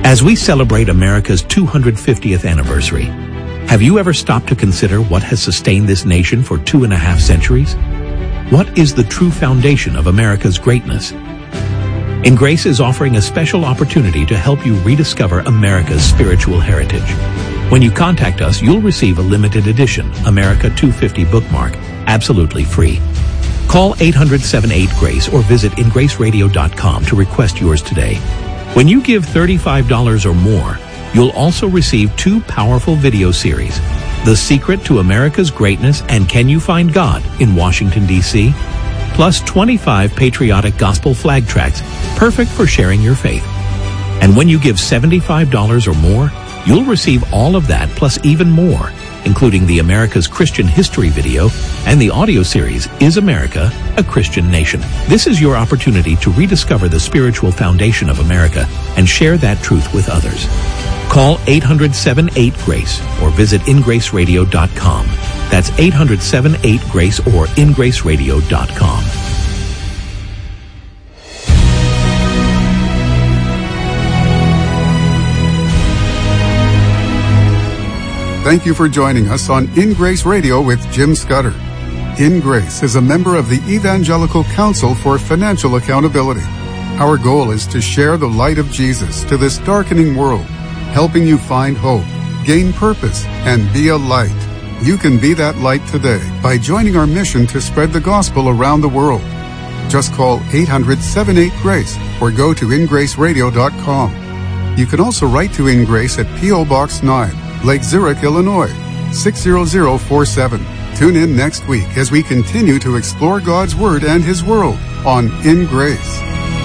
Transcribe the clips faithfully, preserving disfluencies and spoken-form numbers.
As we celebrate America's two hundred fiftieth anniversary, have you ever stopped to consider what has sustained this nation for two and a half centuries? What is the true foundation of America's greatness? In Grace is offering a special opportunity to help you rediscover America's spiritual heritage. When you contact us, you'll receive a limited edition America two fifty bookmark, absolutely free. Call eight hundred, seven eight, GRACE or visit in grace radio dot com to request yours today. When you give thirty-five dollars or more, you'll also receive two powerful video series, The Secret to America's Greatness and Can You Find God in Washington, D C, plus twenty-five patriotic gospel flag tracts, perfect for sharing your faith. And when you give seventy-five dollars or more, you'll receive all of that plus even more, including the America's Christian History video and the audio series, Is America a Christian Nation? This is your opportunity to rediscover the spiritual foundation of America and share that truth with others. Call eight hundred, seven eight, GRACE or visit in grace radio dot com. That's eight hundred, seven eight, GRACE or in grace radio dot com. Thank you for joining us on In Grace Radio with Jim Scudder. In Grace is a member of the Evangelical Council for Financial Accountability. Our goal is to share the light of Jesus to this darkening world, helping you find hope, gain purpose, and be a light. You can be that light today by joining our mission to spread the gospel around the world. Just call eight hundred, seven eight, GRACE or go to in grace radio dot com. You can also write to In Grace at P O Box nine, Lake Zurich, Illinois, six zero zero four seven. Tune in next week as we continue to explore God's Word and His world on In Grace.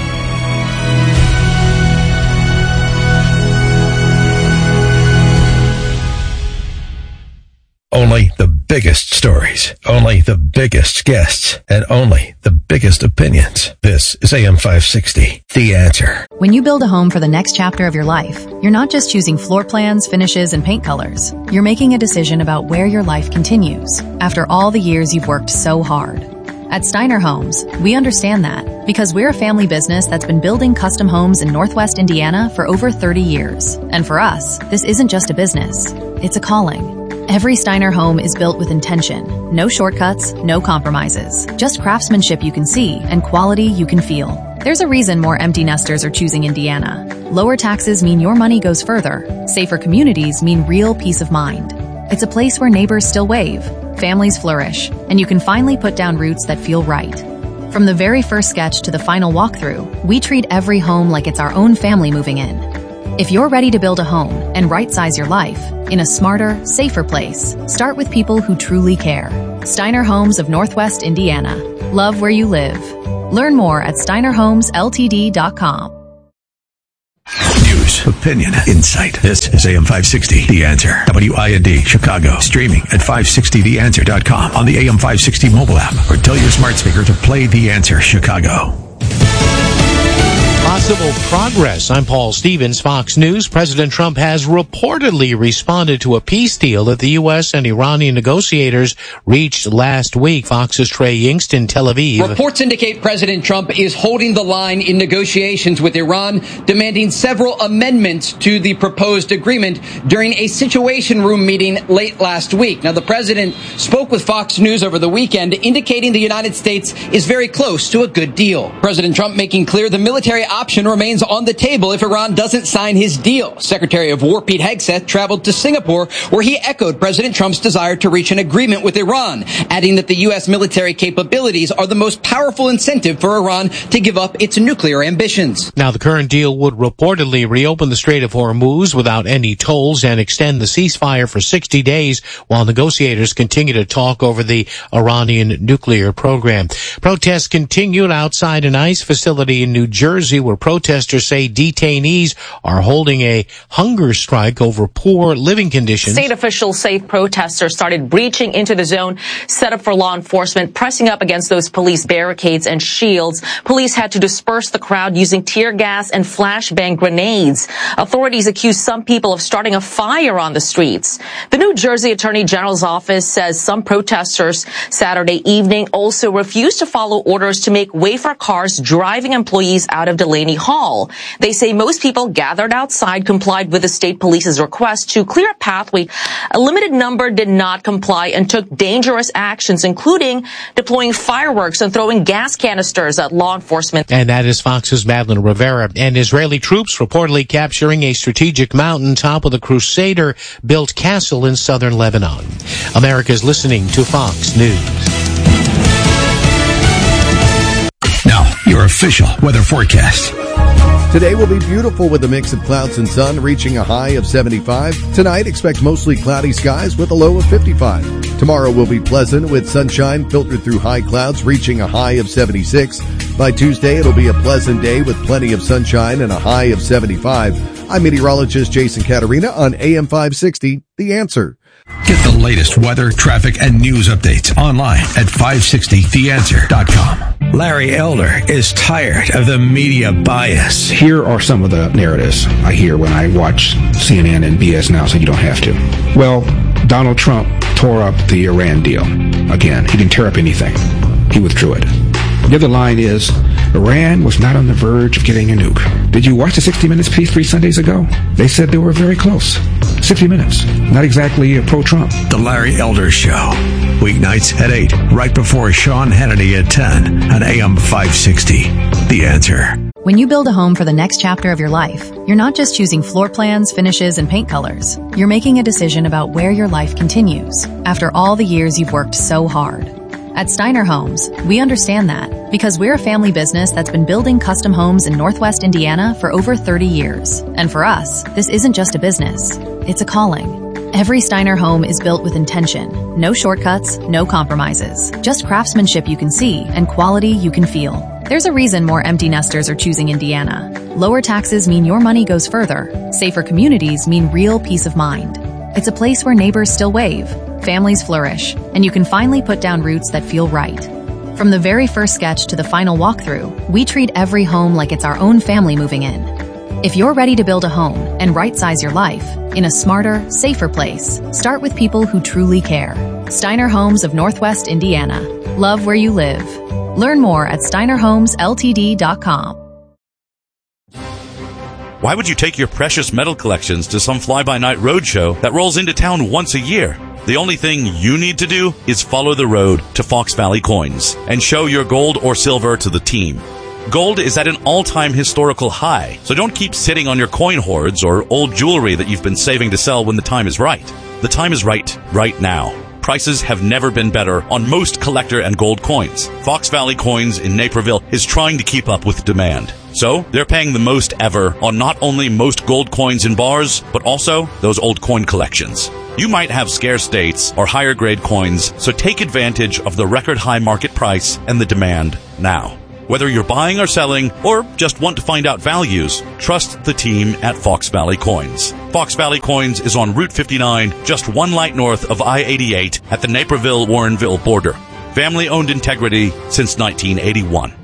Only the biggest stories, only the biggest guests, and only the biggest opinions. This is A M five sixty, The Answer. When you build a home for the next chapter of your life, you're not just choosing floor plans, finishes, and paint colors. You're making a decision about where your life continues after all the years you've worked so hard. At Steiner Homes, we understand that because we're a family business that's been building custom homes in Northwest Indiana for over thirty years. And for us, this isn't just a business, it's a calling. Every Steiner home is built with intention. No shortcuts, no compromises. Just craftsmanship you can see and quality you can feel. There's a reason more empty nesters are choosing Indiana. Lower taxes mean your money goes further. Safer communities mean real peace of mind. It's a place where neighbors still wave, families flourish, and you can finally put down roots that feel right. From the very first sketch to the final walkthrough, we treat every home like it's our own family moving in. If you're ready to build a home and right-size your life in a smarter, safer place, start with people who truly care. Steiner Homes of Northwest Indiana. Love where you live. Learn more at steiner homes l t d dot com. News, opinion, insight. This is A M five sixty, The Answer. W I N D, Chicago. Streaming at five sixty the answer dot com on the A M five sixty mobile app or tell your smart speaker to play The Answer Chicago. Possible progress. I'm Paul Stevens, Fox News. President Trump has reportedly responded to a peace deal that the U S and Iranian negotiators reached last week. Fox's Trey Yingst in Tel Aviv. Reports indicate President Trump is holding the line in negotiations with Iran, demanding several amendments to the proposed agreement during a Situation Room meeting late last week. Now, the president spoke with Fox News over the weekend, indicating the United States is very close to a good deal. President Trump making clear the military option remains on the table if Iran doesn't sign his deal. Secretary of War Pete Hegseth traveled to Singapore, where he echoed President Trump's desire to reach an agreement with Iran, adding that the U S military capabilities are the most powerful incentive for Iran to give up its nuclear ambitions. Now, the current deal would reportedly reopen the Strait of Hormuz without any tolls and extend the ceasefire for sixty days while negotiators continue to talk over the Iranian nuclear program. Protests continued outside an ICE facility in New Jersey, where protesters say detainees are holding a hunger strike over poor living conditions. State officials say protesters started breaching into the zone set up for law enforcement, pressing up against those police barricades and shields. Police had to disperse the crowd using tear gas and flashbang grenades. Authorities accuse some people of starting a fire on the streets. The New Jersey Attorney General's office says some protesters Saturday evening also refused to follow orders to make way for cars driving employees out of delayed Delaney Hall. They say most people gathered outside complied with the state police's request to clear a pathway. A limited number did not comply and took dangerous actions, including deploying fireworks and throwing gas canisters at law enforcement. And that is Fox's Madeline Rivera. And Israeli troops reportedly capturing a strategic mountaintop with a Crusader-built castle in southern Lebanon. America's listening to Fox News. Now, your official weather forecast. Today will be beautiful with a mix of clouds and sun, reaching a high of seventy-five. Tonight, expect mostly cloudy skies with a low of fifty-five. Tomorrow will be pleasant with sunshine filtered through high clouds, reaching a high of seventy-six. By Tuesday, it'll be a pleasant day with plenty of sunshine and a high of seventy-five. I'm meteorologist Jason Caterina on A M five sixty, The Answer. Get the latest weather, traffic, and news updates online at five sixty the answer dot com. Larry Elder is tired of the media bias. Here are some of the narratives I hear when I watch C N N and B S Now, so you don't have to. Well, Donald Trump tore up the Iran deal. Again, he didn't tear up anything. He withdrew it. The other line is, Iran was not on the verge of getting a nuke. Did you watch the sixty minutes piece three Sundays ago? They said they were very close. sixty minutes. Not exactly a pro-Trump. The Larry Elder Show. Weeknights at eight, right before Sean Hannity at ten on A M five sixty. The Answer. When you build a home for the next chapter of your life, you're not just choosing floor plans, finishes, and paint colors. You're making a decision about where your life continues after all the years you've worked so hard. At Steiner Homes, we understand that because we're a family business that's been building custom homes in Northwest Indiana for over thirty years. And for us, this isn't just a business, it's a calling. Every Steiner home is built with intention. No shortcuts, no compromises. Just craftsmanship you can see and quality you can feel. There's a reason more empty nesters are choosing Indiana. Lower taxes mean your money goes further. Safer communities mean real peace of mind. It's a place where neighbors still wave, families flourish, and you can finally put down roots that feel right. From the very first sketch to the final walkthrough, we treat every home like it's our own family moving in. If you're ready to build a home and right-size your life in a smarter, safer place, start with people who truly care. Steiner Homes of Northwest Indiana. Love where you live. Learn more at steiner homes l t d dot com. Why would you take your precious metal collections to some fly-by-night roadshow that rolls into town once a year? The only thing you need to do is follow the road to Fox Valley Coins and show your gold or silver to the team. Gold is at an all-time historical high, so don't keep sitting on your coin hoards or old jewelry that you've been saving to sell when the time is right. The time is right, right now. Prices have never been better on most collector and gold coins. Fox Valley Coins in Naperville is trying to keep up with demand. So, they're paying the most ever on not only most gold coins in bars, but also those old coin collections. You might have scarce dates or higher grade coins, so take advantage of the record high market price and the demand now. Whether you're buying or selling, or just want to find out values, trust the team at Fox Valley Coins. Fox Valley Coins is on Route fifty-nine, just one light north of I eighty-eight at the Naperville-Warrenville border. Family-owned integrity since nineteen eighty-one.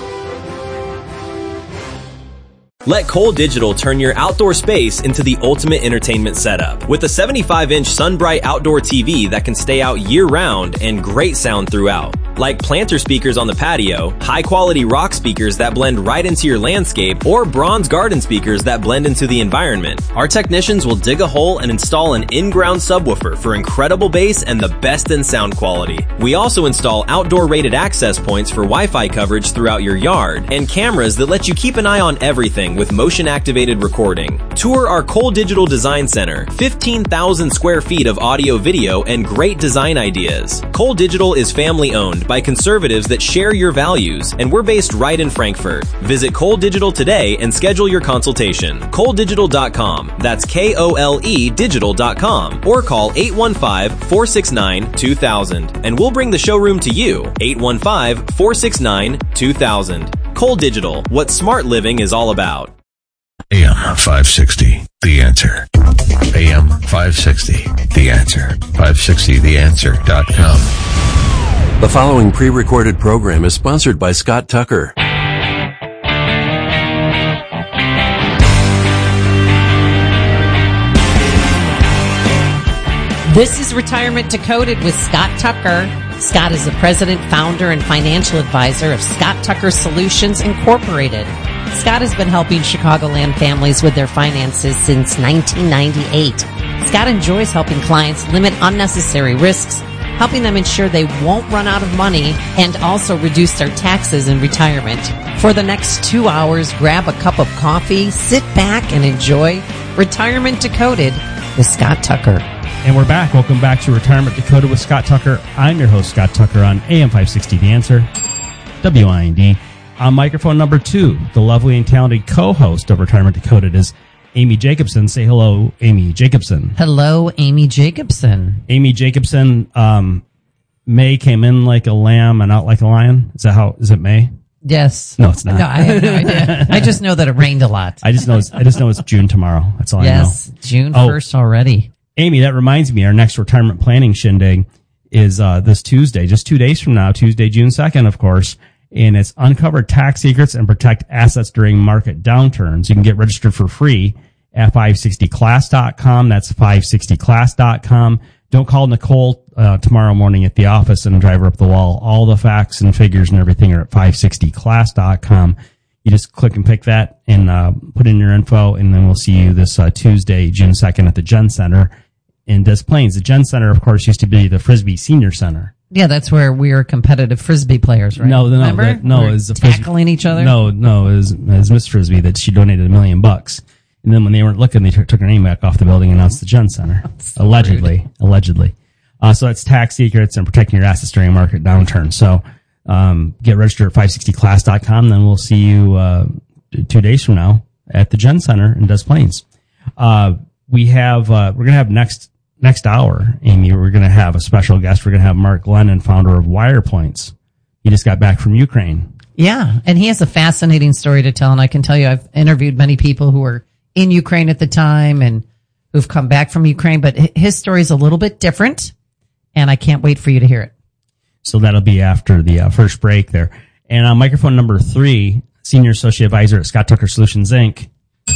Let Cole Digital turn your outdoor space into the ultimate entertainment setup. With a seventy-five inch SunBright outdoor T V that can stay out year-round and great sound throughout. Like planter speakers on the patio, high-quality rock speakers that blend right into your landscape, or bronze garden speakers that blend into the environment. Our technicians will dig a hole and install an in-ground subwoofer for incredible bass and the best in sound quality. We also install outdoor-rated access points for Wi-Fi coverage throughout your yard, and cameras that let you keep an eye on everything with motion-activated recording. Tour our Cole Digital Design Center, fifteen thousand square feet of audio, video, and great design ideas. Cole Digital is family-owned by conservatives that share your values, and we're based right in Frankfort. Visit Cole Digital today and schedule your consultation. Cole Digital dot com. That's K O L E Digital dot com. Or call eight one five, four six nine, two thousand, and we'll bring the showroom to you. eight one five, four six nine, two thousand. Cole Digital, what smart living is all about. A M five sixty, The Answer. A M five sixty, The Answer. five sixty the answer dot com. The following pre-recorded program is sponsored by Scott Tucker. This is Retirement Decoded with Scott Tucker. Scott is the president, founder, and financial advisor of Scott Tucker Solutions Incorporated. Scott has been helping Chicagoland families with their finances since nineteen ninety-eight. Scott enjoys helping clients limit unnecessary risks, helping them ensure they won't run out of money, and also reduce their taxes in retirement. For the next two hours, grab a cup of coffee, sit back, and enjoy Retirement Decoded with Scott Tucker. And we're back. Welcome back to Retirement Decoded with Scott Tucker. I'm your host, Scott Tucker, on A M five sixty The Answer, W I N D. On microphone number two, the lovely and talented co-host of Retirement Decoded is Amy Jacobson. Say hello, Amy Jacobson. Hello, Amy Jacobson. Amy Jacobson, um, May came in like a lamb and out like a lion. Is that how, is it May? Yes. No, it's not. No, I have no idea. I just know that it rained a lot. I just know it's, I just know it's June tomorrow. That's all yes, I know. Yes, June oh, first already. Amy, that reminds me, our next retirement planning shindig is uh, this Tuesday, just two days from now, Tuesday, June second, of course. And it's Uncover Tax Secrets and Protect Assets During Market Downturns. You can get registered for free at five sixty class dot com. That's five sixty class dot com. Don't call Nicole uh, tomorrow morning at the office and drive her up the wall. All the facts and figures and everything are at five sixty class dot com. You just click and pick that and uh, put in your info, and then we'll see you this uh, Tuesday, June second at the Gen Center in Des Plaines. The Gen Center, of course, used to be the Frisbee Senior Center. Yeah, that's where we were competitive Frisbee players, right? No, no, Remember? that, no, we it was a tackling Frisbee, each other. No, no, it was, it was Miss Frisbee that she donated a million bucks, and then when they weren't looking, they t- took her name back off the building and announced the Gen Center. So allegedly, rude. allegedly. Uh, so that's tax secrets and protecting your assets during a market downturn. So um, get registered at five sixty class dot com. Then we'll see you uh, two days from now at the Gen Center in Des Plaines. Uh, we have uh, we're gonna have next. Next hour, Amy, we're going to have a special guest. We're going to have Mark Glennon, founder of WirePoints. He just got back from Ukraine. Yeah, and he has a fascinating story to tell. And I can tell you, I've interviewed many people who were in Ukraine at the time and who've come back from Ukraine, but his story is a little bit different, and I can't wait for you to hear it. So that'll be after the uh, first break there. And on microphone number three, Senior Associate Advisor at Scott Tucker Solutions, Incorporated,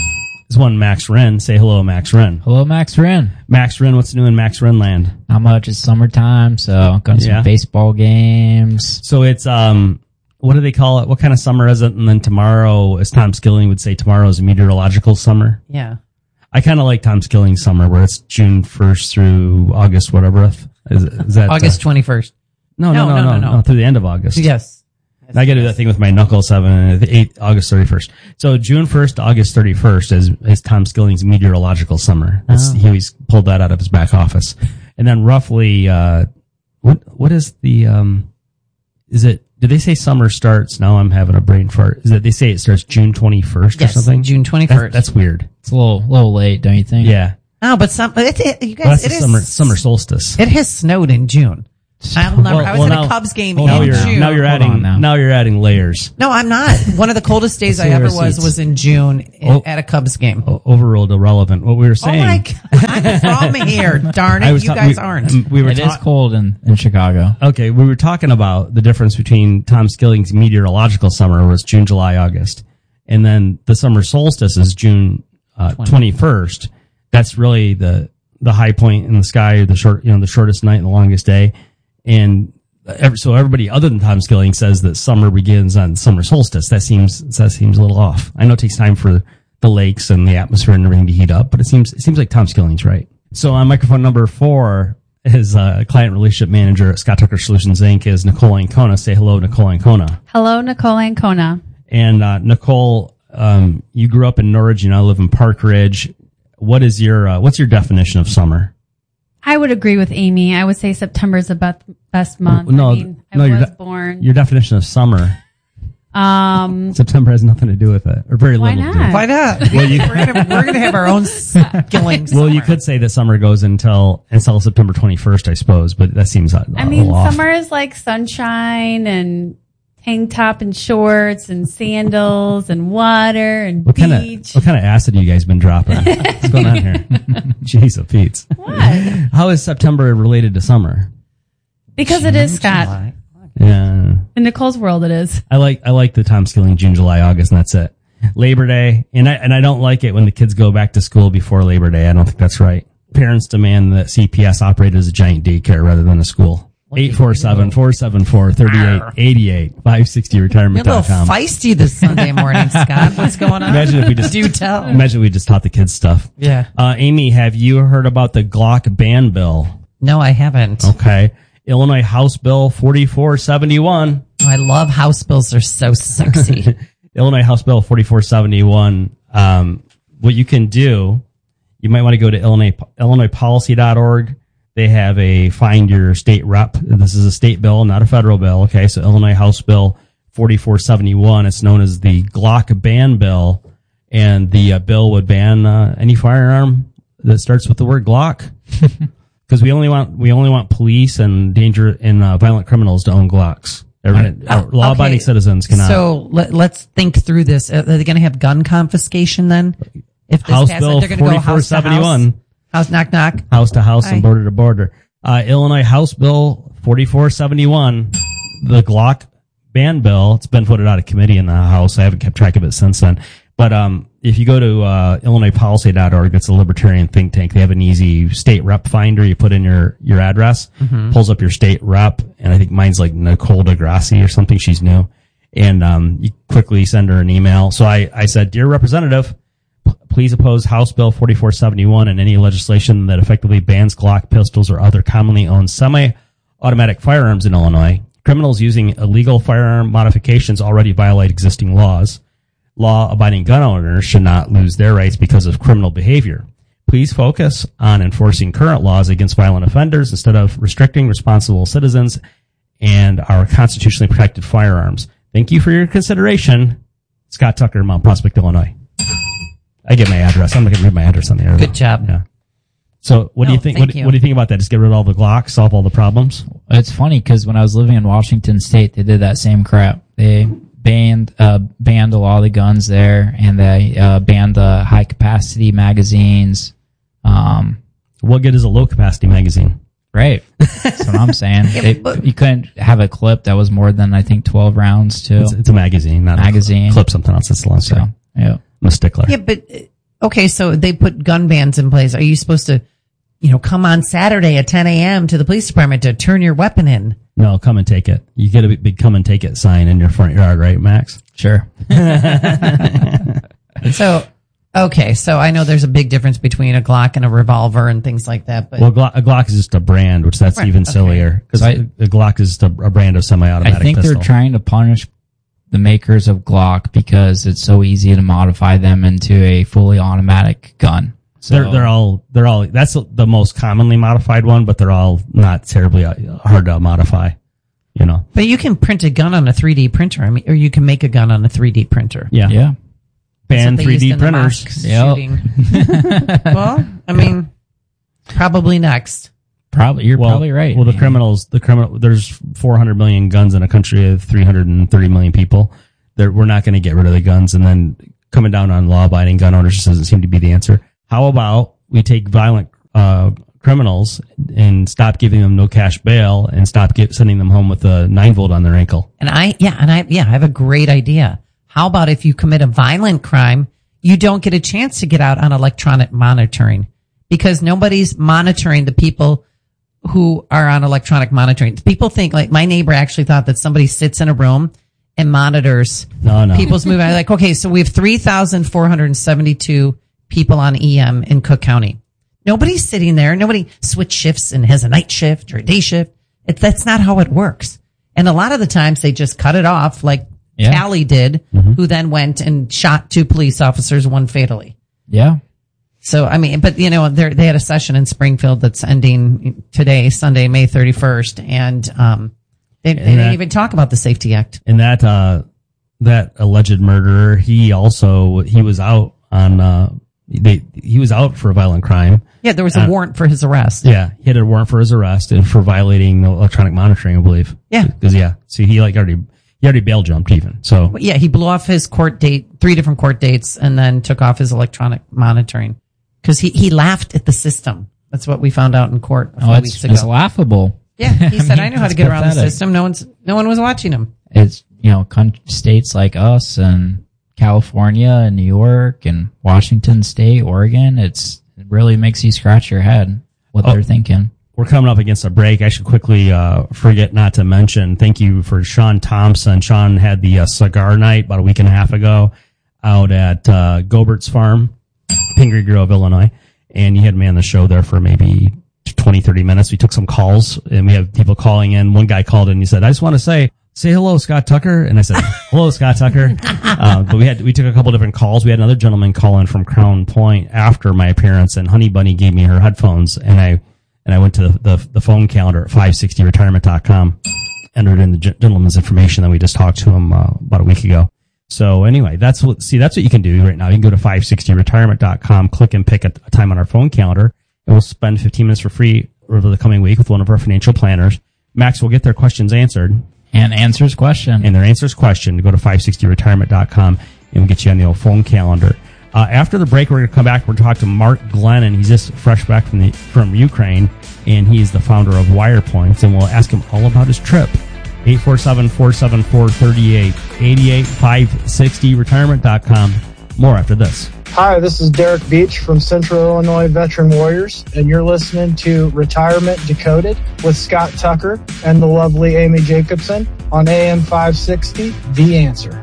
is one Max Wren. Say hello, Max Wren. Hello, Max Wren. Max Wren, what's new in Max Wren land? Not much. It's summertime, so going to some yeah. baseball games. So it's, um, what do they call it? What kind of summer is it? And then tomorrow, as Tom Skilling would say, tomorrow is a meteorological summer. Yeah. I kind of like Tom Skilling's summer where it's June first through August, whatever. Is, is that August uh, twenty-first? No no no, no, no, no, no. Through the end of August. Yes. I got to do that thing with my knuckle seven, eight, August thirty-first. So June first to August thirty-first is, is Tom Skilling's meteorological summer. That's, oh. He always pulled that out of his back office. And then roughly, uh, what, what is the, um, is it, did they say summer starts? Now I'm having a brain fart. Is it, they say it starts June twenty-first yes, or something? June twenty-first. That, that's weird. It's a little, little late, don't you think? Yeah. No, but some, it, it, you guys, well, that's it the is, summer, summer solstice. It has snowed in June. I don't remember. Well, I was well, in now, a Cubs game well, in now June. Now you're Hold adding. now. now you're adding layers. No, I'm not. One of the coldest days I ever was was in June oh, at a Cubs game. Oh, overruled, irrelevant. What we were saying. Oh my God! I'm from here. Darn it! You ta- guys we, aren't. We were it ta- is cold in, in Chicago. Okay, we were talking about the difference between Tom Skilling's meteorological summer was June, July, August, and then the summer solstice is June uh, twenty-first. That's really the the high point in the sky, the short, you know, the shortest night and the longest day, and so everybody other than Tom Skilling says that summer begins on summer solstice. That seems that seems a little off. I know it takes time for the lakes and the atmosphere and everything to heat up, but it seems it seems like Tom Skilling's right. So on microphone number four, his uh, client relationship manager at Scott Tucker Solutions Incorporated is Nicole Ancona. Say hello, Nicole Ancona. Hello, Nicole Ancona. And uh, Nicole, um, you grew up in Norridge. You now live in Park Ridge. What is your uh, what's your definition of summer? I would agree with Amy. I would say September is the best, best month. No, I mean, I no, was your de- born. Your definition of summer. Um, September has nothing to do with it, or very why little. Not? To do with it. Why not? Well, you, we're gonna we're gonna have our own Skilling. Well, you could say that summer goes until until September twenty-first, I suppose, but that seems a, a I mean, little off. summer is like sunshine and tank top and shorts and sandals and water and what beach. Kind of, what kind of acid have you guys been dropping? What's going on here? Jeez, of Pete's. What? How is September related to summer? Because it is, Scott. Yeah. In Nicole's world, it is. I like I like the Tom Skilling June, July, August, and that's it. Labor Day, and I and I don't like it when the kids go back to school before Labor Day. I don't think that's right. Parents demand that C P S operate as a giant daycare rather than a school. eight four seven, four seven four, three eight eight eight, five sixty retirement dot com. You're a little feisty this Sunday morning, Scott. What's going on? Imagine if we just Do tell. Imagine if we just taught the kids stuff. Yeah. Uh, Amy, have you heard about the Glock ban bill? No, I haven't. Okay. Illinois House Bill forty-four seventy-one. Oh, I love House bills. They're so sexy. Illinois House Bill forty-four seventy-one. Um, what you can do, you might want to go to Illinois, Illinois policy dot org. They have a find your state rep. This is a state bill, not a federal bill. Okay. So Illinois House Bill forty-four seventy-one. It's known as the Glock ban bill. And the uh, bill would ban uh, any firearm that starts with the word Glock. Because we only want we only want police and danger and uh, violent criminals to own Glocks. Uh, law-abiding okay. citizens cannot. So let, let's think through this. Are they going to have gun confiscation then? If this House passes, Bill they're going to go forty-four house to house, seventy-one. house knock knock, House to house Hi. and border to border. Uh, Illinois House Bill forty-four seventy-one, the Glock ban bill. It's been voted out of committee in the House. I haven't kept track of it since then. But um, if you go to uh, Illinois policy dot org, that's a libertarian think tank. They have an easy state rep finder. You put in your, your address, Mhm. pulls up your state rep, and I think mine's like Nicole DeGrassi or something. She's new. And um, you quickly send her an email. So I, I said, Dear Representative, p- please oppose House Bill forty-four seventy-one and any legislation that effectively bans Glock pistols or other commonly owned semi-automatic firearms in Illinois. Criminals using illegal firearm modifications already violate existing laws. Law-abiding gun owners should not lose their rights because of criminal behavior. Please focus on enforcing current laws against violent offenders instead of restricting responsible citizens and our constitutionally protected firearms. Thank you for your consideration. Scott Tucker, Mount Prospect, Illinois. I get my address. I'm going to give my address on the air. Good job. Yeah. So what do No, you think? thank What, you. what do you think about that? Just get rid of all the Glocks, solve all the problems? It's funny because when I was living in Washington State, they did that same crap. They banned uh, banned a lot of the guns there, and they uh, banned the high capacity magazines. Um, what good is a low capacity magazine? Right, that's what I'm saying. They, you couldn't have a clip that was more than I think twelve rounds too. It's, it's a magazine, not magazine. a clip. Something else. That's a long story. So, yeah, I'm a stickler. Yeah, but uh, okay, so they put gun bans in place. Are you supposed to, you know, come on Saturday at ten a.m. to the police department to turn your weapon in? No, come and take it. You get a big, big come and take it sign in your front yard, right, Max? Sure. So, okay, so I know there's a big difference between a Glock and a revolver and things like that, but Well, Glock, a Glock is just a brand, which that's Right, even okay. sillier. Because So I- a Glock is just a, a brand of semi-automatic I think pistol. they're trying to punish the makers of Glock because it's so easy to modify them into a fully automatic gun. So They're they're all they're all that's the most commonly modified one, but they're all not terribly uh, hard to modify. You know. but you can print a gun on a three D printer. I mean, or you can make a gun on a three D printer. Yeah. Yeah. Ban That's what they three used D in the printers. mosques Yep. shooting. Well, I mean, probably next. Probably you're well, probably right. Well, the man. criminals, the criminal, there's four hundred million guns in a country of three hundred thirty million people. They're, we're not going to get rid of the guns, and then coming down on law-abiding gun owners just doesn't seem to be the answer. How about we take violent uh, criminals and stop giving them no cash bail and stop get, sending them home with a nine volt on their ankle? And I, yeah, and I, yeah, I have a great idea. How about if you commit a violent crime, you don't get a chance to get out on electronic monitoring because nobody's monitoring the people who are on electronic monitoring. People think, like, my neighbor actually thought that somebody sits in a room and monitors No, no. people's movement. Like, okay, so we have three thousand four hundred seventy-two people on E M in Cook County. Nobody's sitting there. Nobody switch shifts and has a night shift or a day shift. It, that's not how it works. And a lot of the times they just cut it off like Yeah. Callie did, who then went and shot two police officers, one fatally. Yeah. So, I mean, but you know, they they had a session in Springfield that's ending today, Sunday, May thirty-first. And, um, they, they And didn't that- even talk about the Safety Act. And that uh, that alleged murderer, he also he was out on uh, they he was out for a violent crime. Yeah, there was a Uh, warrant for his arrest. Yeah, he had a warrant for his arrest and for violating electronic monitoring, I believe. Yeah. Because yeah, so he like already he already bail jumped even. So But yeah, he blew off his court date, three different court dates, and then took off his electronic monitoring because he, he laughed at the system. That's what we found out in court a few Oh, it's, weeks ago. it's laughable. Yeah, he said, I I, mean, know how to it's get around the pathetic. system. No one's, no one was watching him. It's, you know, con- states like us and California and New York and Washington State, Oregon. It's, it really makes you scratch your head what Oh. they're thinking. we're coming up against a break. I should quickly uh, forget not to mention, thank you for Sean Thompson. Sean had the uh, cigar night about a week and a half ago out at uh, Gobert's Farm, Pingree Grove, Illinois. And you had me on the show there for maybe twenty, thirty minutes. We took some calls, and we have people calling in. One guy called in and he said, I just want to say, say hello, Scott Tucker. And I said, hello, Scott Tucker. Uh, but we had, we took a couple different calls. We had another gentleman call in from Crown Point after my appearance, and Honey Bunny gave me her headphones, and I, and I went to the, the, the phone calendar at five sixty retirement dot com, entered in the gentleman's information that we just talked to him uh, about a week ago. So anyway, that's what, see, that's what you can do right now. You can go to five sixty retirement dot com, click and pick a, a time on our phone calendar, and we'll spend fifteen minutes for free over the coming week with one of our financial planners. Max will get their questions answered. And answers question. And their answers question. Go to five sixty retirement dot com and we'll get you on the old phone calendar. Uh, after the break, we're going to come back. We're going to talk to Mark Glennon. He's just fresh back from the, from Ukraine, and he's the founder of WirePoints, and we'll ask him all about his trip. eight four seven, four seven four, three eight eight eight, five sixty retirement dot com. More after this. Hi, this is Derek Beach from Central Illinois Veteran Warriors, and you're listening to Retirement Decoded with Scott Tucker and the lovely Amy Jacobson on A M five sixty, The Answer.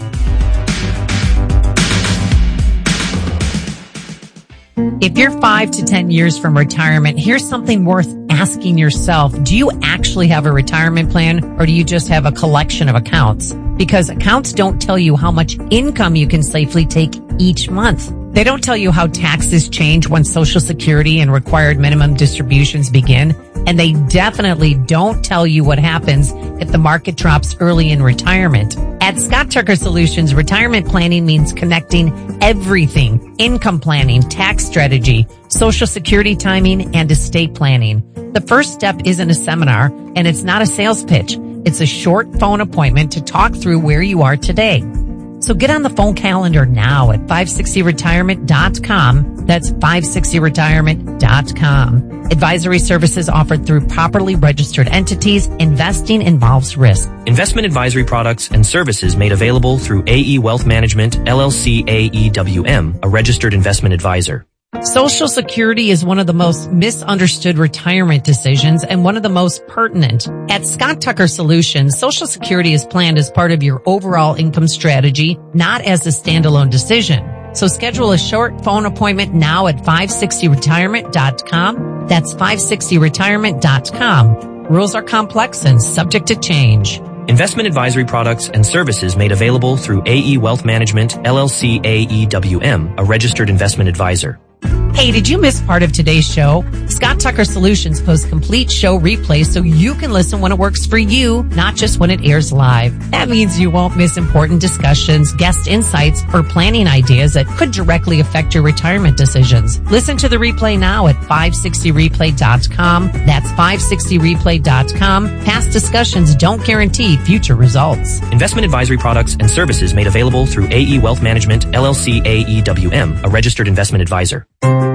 If you're five to ten years from retirement, here's something worth asking yourself. Do you actually have a retirement plan, or do you just have a collection of accounts? Because accounts don't tell you how much income you can safely take each month. They don't tell you how taxes change when Social Security and required minimum distributions begin. And they definitely don't tell you what happens if the market drops early in retirement. At Scott Tucker Solutions, retirement planning means connecting everything: income planning, tax strategy, Social Security timing, and estate planning. The first step isn't a seminar, and it's not a sales pitch. It's a short phone appointment to talk through where you are today. So get on the phone calendar now at five sixty retirement dot com. That's five sixty retirement dot com. Advisory services offered through properly registered entities. Investing involves risk. Investment advisory products and services made available through A E Wealth Management, L L C A E W M, a registered investment advisor. Social Security is one of the most misunderstood retirement decisions and one of the most pertinent. At Scott Tucker Solutions, Social Security is planned as part of your overall income strategy, not as a standalone decision. So schedule a short phone appointment now at five sixty retirement dot com. That's five sixty retirement dot com. Rules are complex and subject to change. Investment advisory products and services made available through A E Wealth Management, L L C A E W M, a registered investment advisor. Hey, did you miss part of today's show? Scott Tucker Solutions posts complete show replays so you can listen when it works for you, not just when it airs live. That means you won't miss important discussions, guest insights, or planning ideas that could directly affect your retirement decisions. Listen to the replay now at five sixty replay dot com. That's five sixty replay dot com. Past discussions don't guarantee future results. Investment advisory products and services made available through A E Wealth Management, L L C A E W M, a registered investment advisor.